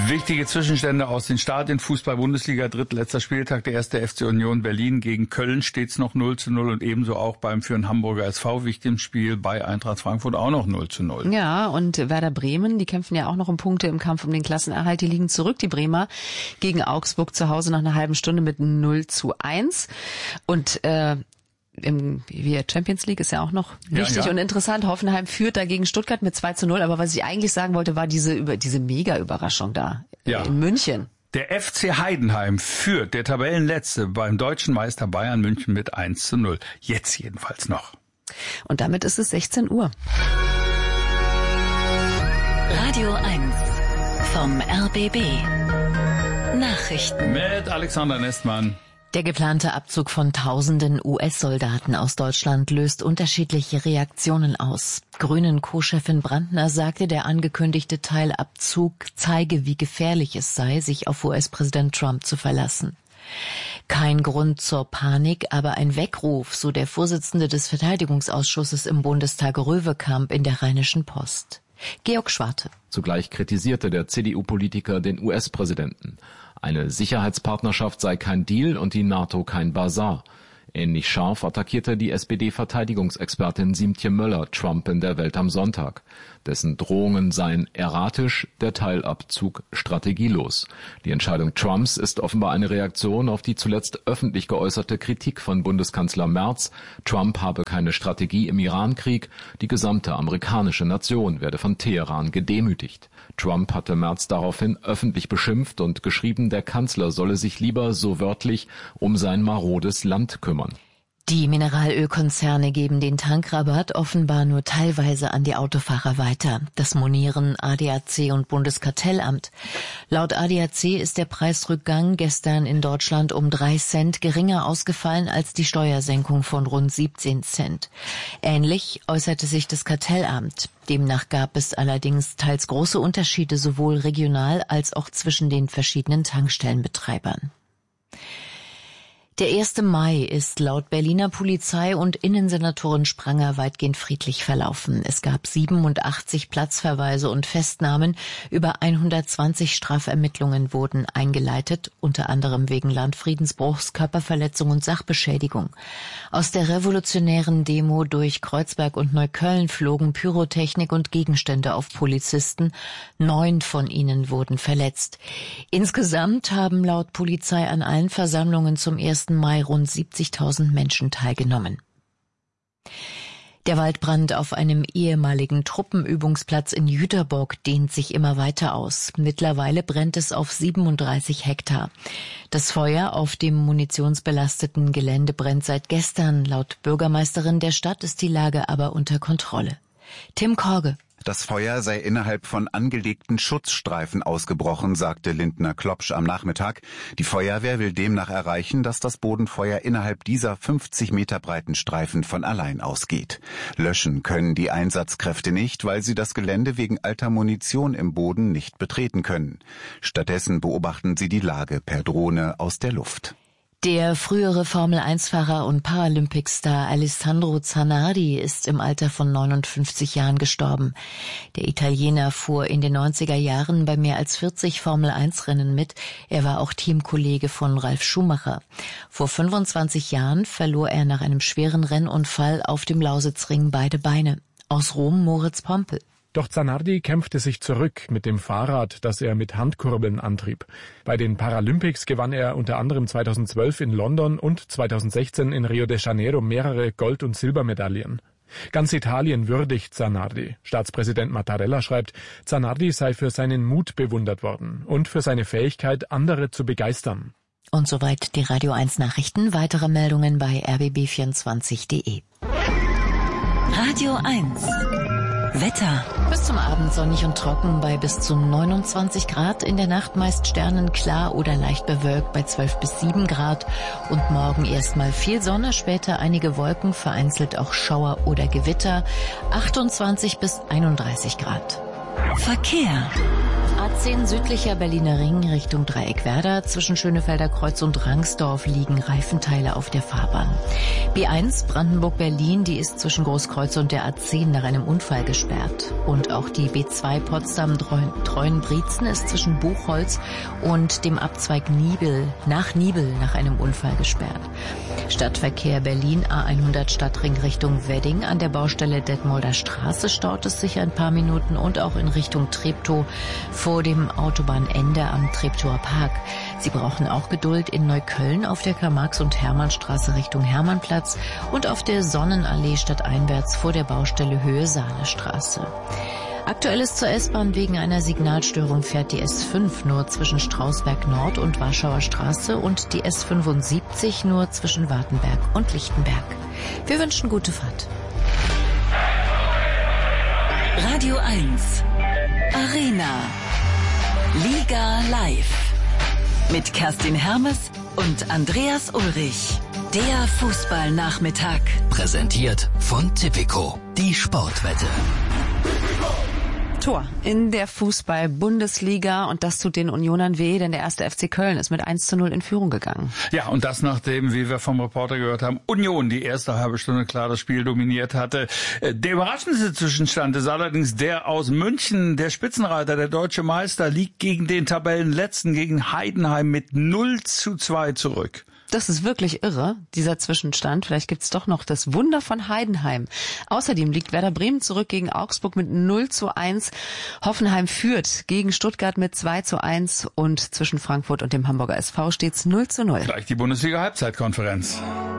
Wichtige Zwischenstände aus den Stadien. Fußball-Bundesliga, drittletzter Spieltag. Der erste FC Union Berlin gegen Köln steht's noch 0:0 und ebenso auch beim für den Hamburger SV wichtigen Spiel bei Eintracht Frankfurt auch noch 0:0. Ja, und Werder Bremen, die kämpfen ja auch noch um Punkte im Kampf um den Klassenerhalt. Die liegen zurück, die Bremer, gegen Augsburg zu Hause nach einer halben Stunde mit 0:1. Und Champions League ist ja auch noch wichtig und interessant. Hoffenheim führt dagegen Stuttgart mit 2:0. Aber was ich eigentlich sagen wollte, war diese Mega-Überraschung da in München. Der FC Heidenheim führt, der Tabellenletzte, beim deutschen Meister Bayern München mit 1:0. Jetzt jedenfalls noch. Und damit ist es 16 Uhr. Radio 1 vom RBB. Nachrichten. Mit Alexander Nestmann. Der geplante Abzug von Tausenden US-Soldaten aus Deutschland löst unterschiedliche Reaktionen aus. Grünen-Co-Chefin Brandner sagte, der angekündigte Teilabzug zeige, wie gefährlich es sei, sich auf US-Präsident Trump zu verlassen. Kein Grund zur Panik, aber ein Weckruf, so der Vorsitzende des Verteidigungsausschusses im Bundestag Röwekamp in der Rheinischen Post. Georg Schwarte. Zugleich kritisierte der CDU-Politiker den US-Präsidenten. Eine Sicherheitspartnerschaft sei kein Deal und die NATO kein Basar. Ähnlich scharf attackierte die SPD-Verteidigungsexpertin Siemtje Möller Trump in der Welt am Sonntag. Dessen Drohungen seien erratisch, der Teilabzug strategielos. Die Entscheidung Trumps ist offenbar eine Reaktion auf die zuletzt öffentlich geäußerte Kritik von Bundeskanzler Merz. Trump habe keine Strategie im Irankrieg, die gesamte amerikanische Nation werde von Teheran gedemütigt. Trump hatte Merz daraufhin öffentlich beschimpft und geschrieben, der Kanzler solle sich lieber, so wörtlich, um sein marodes Land kümmern. Die Mineralölkonzerne geben den Tankrabatt offenbar nur teilweise an die Autofahrer weiter. Das monieren ADAC und Bundeskartellamt. Laut ADAC ist der Preisrückgang gestern in Deutschland um 3 Cent geringer ausgefallen als die Steuersenkung von rund 17 Cent. Ähnlich äußerte sich das Kartellamt. Demnach gab es allerdings teils große Unterschiede sowohl regional als auch zwischen den verschiedenen Tankstellenbetreibern. Der 1. Mai ist laut Berliner Polizei und Innensenatorin Spranger weitgehend friedlich verlaufen. Es gab 87 Platzverweise und Festnahmen. Über 120 Strafermittlungen wurden eingeleitet, unter anderem wegen Landfriedensbruchs, Körperverletzung und Sachbeschädigung. Aus der revolutionären Demo durch Kreuzberg und Neukölln flogen Pyrotechnik und Gegenstände auf Polizisten. 9 von ihnen wurden verletzt. Insgesamt haben laut Polizei an allen Versammlungen zum 1. Mai rund 70.000 Menschen teilgenommen. Der Waldbrand auf einem ehemaligen Truppenübungsplatz in Jüterbock dehnt sich immer weiter aus. Mittlerweile brennt es auf 37 Hektar. Das Feuer auf dem munitionsbelasteten Gelände brennt seit gestern. Laut Bürgermeisterin der Stadt ist die Lage aber unter Kontrolle. Tim Korge. Das Feuer sei innerhalb von angelegten Schutzstreifen ausgebrochen, sagte Lindner-Klopsch am Nachmittag. Die Feuerwehr will demnach erreichen, dass das Bodenfeuer innerhalb dieser 50 Meter breiten Streifen von allein ausgeht. Löschen können die Einsatzkräfte nicht, weil sie das Gelände wegen alter Munition im Boden nicht betreten können. Stattdessen beobachten sie die Lage per Drohne aus der Luft. Der frühere Formel-1-Fahrer und Paralympicstar Alessandro Zanardi ist im Alter von 59 Jahren gestorben. Der Italiener fuhr in den 90er Jahren bei mehr als 40 Formel-1-Rennen mit. Er war auch Teamkollege von Ralf Schumacher. Vor 25 Jahren verlor er nach einem schweren Rennunfall auf dem Lausitzring beide Beine. Aus Rom Moritz Pompel. Doch Zanardi kämpfte sich zurück mit dem Fahrrad, das er mit Handkurbeln antrieb. Bei den Paralympics gewann er unter anderem 2012 in London und 2016 in Rio de Janeiro mehrere Gold- und Silbermedaillen. Ganz Italien würdigt Zanardi. Staatspräsident Mattarella schreibt, Zanardi sei für seinen Mut bewundert worden und für seine Fähigkeit, andere zu begeistern. Und soweit die Radio 1 Nachrichten. Weitere Meldungen bei rbb24.de. Radio 1 Wetter. Bis zum Abend sonnig und trocken bei bis zu 29 Grad. In der Nacht meist sternenklar oder leicht bewölkt bei 12 bis 7 Grad. Und morgen erstmal viel Sonne, später einige Wolken, vereinzelt auch Schauer oder Gewitter. 28 bis 31 Grad. Verkehr. A10 südlicher Berliner Ring Richtung Dreieckwerder. Zwischen Schönefelder Kreuz und Rangsdorf liegen Reifenteile auf der Fahrbahn. B1 Brandenburg-Berlin, die ist zwischen Großkreuz und der A10 nach einem Unfall gesperrt. Und auch die B2 Potsdam-Treuenbrietzen ist zwischen Buchholz und dem Abzweig Nibel nach einem Unfall gesperrt. Stadtverkehr Berlin A100 Stadtring Richtung Wedding. An der Baustelle Detmolder Straße staut es sich ein paar Minuten und auch in Richtung Treptow vor dem Autobahnende am Treptower Park. Sie brauchen auch Geduld in Neukölln auf der Karl-Marx- und Hermannstraße Richtung Hermannplatz und auf der Sonnenallee stadteinwärts vor der Baustelle Höhe Sahnestraße. Aktuell ist zur S-Bahn wegen einer Signalstörung fährt die S5 nur zwischen Strausberg Nord und Warschauer Straße und die S75 nur zwischen Wartenberg und Lichtenberg. Wir wünschen gute Fahrt. Radio 1 Arena Liga live mit Kerstin Hermes und Andreas Ulrich. Der Fußballnachmittag. Präsentiert von Tipico, die Sportwette. Tor in der Fußball-Bundesliga und das tut den Unionern weh, denn der erste FC Köln ist mit 1:0 in Führung gegangen. Ja, und das nachdem, wie wir vom Reporter gehört haben, Union die erste halbe Stunde klar das Spiel dominiert hatte. Der überraschendste Zwischenstand ist allerdings der aus München. Der Spitzenreiter, der deutsche Meister, liegt gegen den Tabellenletzten, gegen Heidenheim mit 0:2 zurück. Das ist wirklich irre, dieser Zwischenstand. Vielleicht gibt's doch noch das Wunder von Heidenheim. Außerdem liegt Werder Bremen zurück gegen Augsburg mit 0:1. Hoffenheim führt gegen Stuttgart mit 2:1 und zwischen Frankfurt und dem Hamburger SV steht's 0:0. Gleich die Bundesliga-Halbzeitkonferenz.